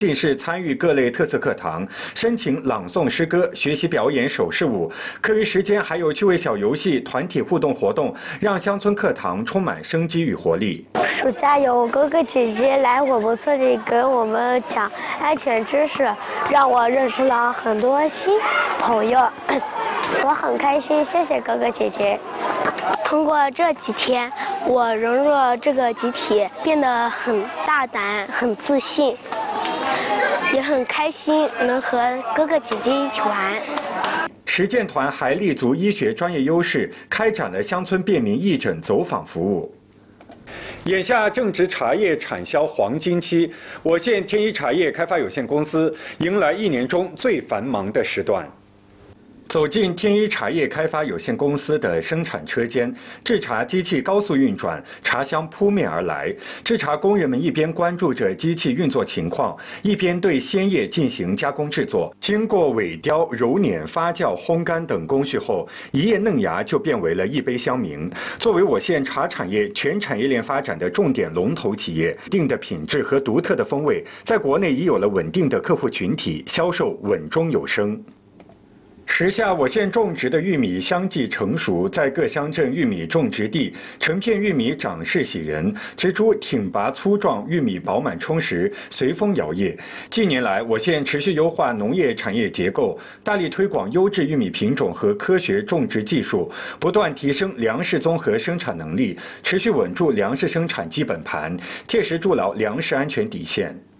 进士参与各类特色课堂，申请朗诵诗歌，学习表演手势舞。课余时间还有趣味小游戏、团体互动活动，让乡村课堂充满生机与活力。 暑假有哥哥姐姐来我们村里给我们讲安全知识，让我认识了很多新朋友，我很开心，谢谢哥哥姐姐。通过这几天，我融入了这个集体，变得很大胆、很自信，也很开心能和哥哥姐姐一起玩。 实践团还立足医学专业优势，开展了乡村便民义诊走访服务。眼下正值茶叶产销黄金期，我县天一茶叶开发有限公司迎来1年中最繁忙的时段。走进天一茶叶开发有限公司的生产车间，制茶机器高速运转，茶香扑面而来。制茶工人们一边关注着机器运作情况，一边对鲜叶进行加工制作。经过萎雕、揉捻、发酵、烘干等工序后，一叶嫩芽就变为了一杯香茗。作为我县茶产业全产业链发展的重点龙头企业，定的品质和独特的风味，在国内已有了稳定的客户群体，销售稳中有升。时下我县种植的玉米相继成熟，在各乡镇玉米种植地，成片玉米长势喜人，植株挺拔粗壮，玉米饱满充实，随风摇曳。近年来，我县持续优化农业产业结构，大力推广优质玉米品种和科学种植技术，不断提升粮食综合生产能力，持续稳住粮食生产基本盘，切实筑牢粮食安全底线。